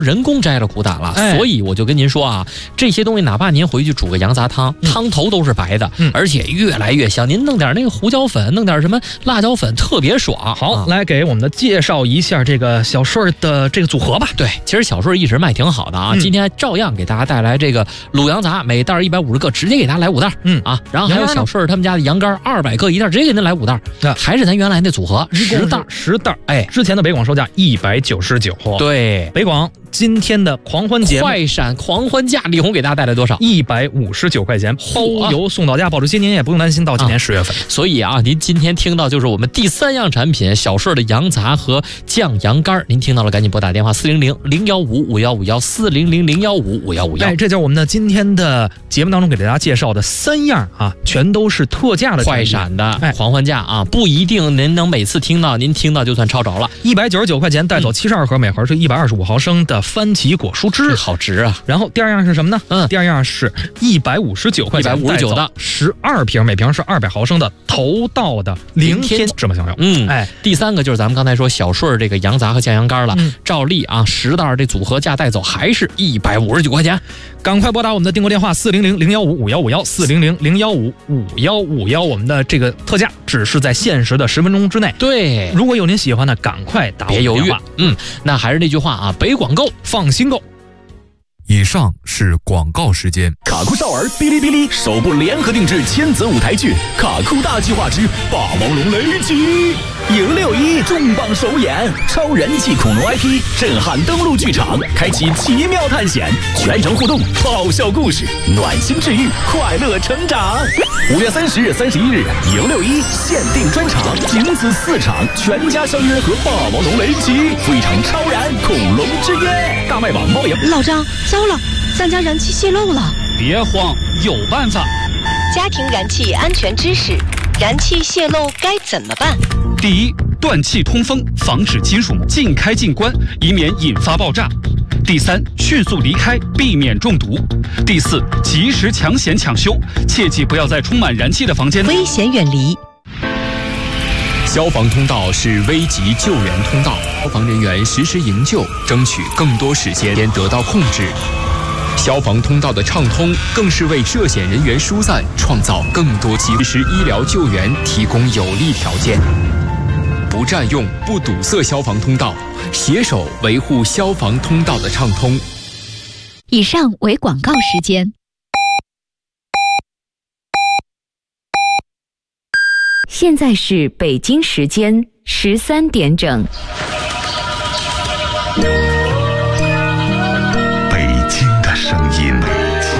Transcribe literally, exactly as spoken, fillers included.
人工摘了苦胆了， 哎、 所以我就跟您说啊，这些东西哪怕您回去煮个羊杂汤，嗯、汤头都是白的，嗯、而且越来越香。您弄点那个胡椒粉，弄点什么辣椒粉，特别爽。 好， 啊、 来给我们的介绍一下这个小顺的这个组合吧。 对，其实小顺一直卖挺好的啊，嗯、今天照样给大家带来这个卤羊杂，每袋一百五十个，直接给大家来五袋。嗯啊，然后还有小顺他们家的羊肝二百个一袋，直接给您来五袋。啊、还是咱原来那组合，十袋十袋。哎，之前的北广售价一百九十九。 对， 北广今天的狂欢节快闪狂欢价，李红给大家带来多少？ 一百五十九块钱，包邮送到家，保质期您也不用担心到今年十月份。 啊、所以啊，您今天听到就是我们第三样产品小顺的羊杂和酱羊肝，您听到了赶紧拨打电话四零零零幺五五幺五幺四零零零幺五五幺五幺。 哎，这就是我们的今天的节目当中给大家介绍的三样啊，全都是特价的快闪的狂欢价啊，不一定您能每次听到，您听到就算超着了。 一百九十九块钱带走七十二盒，每盒是一百二十五毫升的番茄果蔬汁， 好值啊！ 然后第二样是什么呢？嗯，第二样是一百五十九块钱， 一百五十九的十二瓶，每瓶是二百毫升的头道的零天芝麻香油。 嗯，哎，第三个就是咱们刚才说小顺这个羊杂和酱羊肝了，嗯、照例啊，十袋这组合价带走还是一百五十九块钱。 赶快拨打我们的订购电话四零零零幺五五幺五幺四零零零幺五五幺五幺，我们的这个特价只是在限时的十分钟之内。 对， 如果有您喜欢的，赶快打我们电话。 别犹豫。嗯，那还是那句话啊，北广购放心购。 以上是广告时间。 卡酷少儿哔哩哔哩首部联合定制千子舞台剧《卡酷大计划之霸王龙雷击》，迎六一重磅首演，超人气恐龙 I P 震撼登陆剧场，开启奇妙探险，全程互动，爆笑故事，暖心治愈，快乐成长。五月三十日、三十一日，迎六一限定专场，仅此四场，全家相约和霸王龙雷击，赴一场超燃恐龙之约。大麦网猫眼。 老张，糟了，咱家燃气泄漏了。 别慌，有办法。 家庭燃气安全知识：燃气泄漏该怎么办？ 第一，断气通风，防止金属尽开尽关，以免引发爆炸。第三，迅速离开，避免中毒。第四，及时抢险抢修，切记不要在充满燃气的房间。 危险远离。 消防通道是危急救援通道，消防人员实时营救，争取更多时间得到控制。消防通道的畅通，更是为涉险人员疏散创造更多机会，为医疗救援提供有利条件。不占用、不堵塞消防通道，携手维护消防通道的畅通。 以上为广告时间。现在是北京时间十三点整。